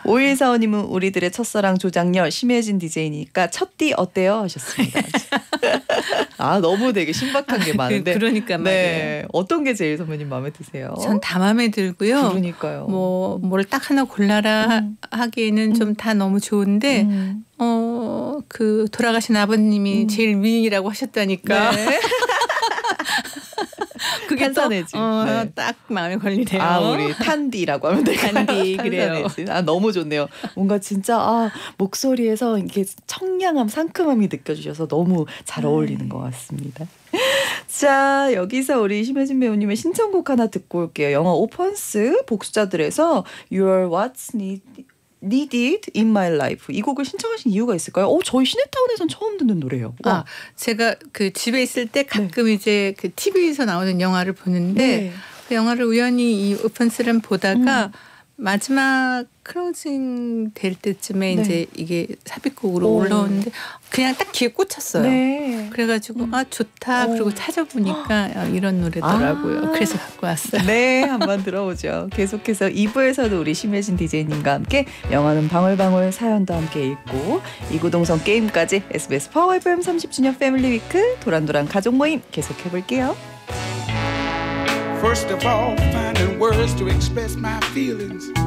5145님은 우리들의 첫사랑 조장녀 심혜진 DJ니까 첫띠 어때요? 하셨습니다. 아 너무 되게 신박한 게 많은데. 그러니까 말이에요. 네. 어떤 게 제일 선배님 마음에 드세요? 전 다 마음에 들고요. 그러니까요. 뭘 딱 하나 골라라 하기에는 좀 다 너무 좋은데 그 돌아가신 아버님이 제일 미인이라고 하셨다니까. 네. 그게 판사내지. 네. 딱 마음에 걸리네요. 아 우리 탄디라고 하면 될까요? 탄디 그래요. 아 너무 좋네요. 뭔가 진짜 목소리에서 이게 청량함, 상큼함이 느껴지셔서 너무 잘 어울리는 것 같습니다. 자 여기서 우리 심혜진 배우님의 신청곡 하나 듣고 올게요. 영화 오펀스 복수자들에서 You're What's Needed in My Life 이 곡을 신청하신 이유가 있을까요? 저희 시네타운에선 처음 듣는 노래예요. 와. 제가 그 집에 있을 때 가끔 이제 그 TV에서 나오는 영화를 보는데 그 영화를 우연히 이 오펀스를 보다가 마지막 클로징 될 때쯤에 이제 이게 삽입곡으로 올라오는데 그냥 딱 귀에 꽂혔어요. 네. 그래가지고 좋다. 그리고 찾아보니까 이런 노래더라고요. 그래서 갖고 왔어요. 네, 한번 들어보죠. 계속해서 2부에서도 우리 심혜진 DJ님과 함께 영화는 방울방울 사연도 함께 읽고 이구동성 게임까지 SBS 파워 FM 30주년 패밀리 위크 도란도란 가족 모임 계속해볼게요. First of all, finding words to express my feelings.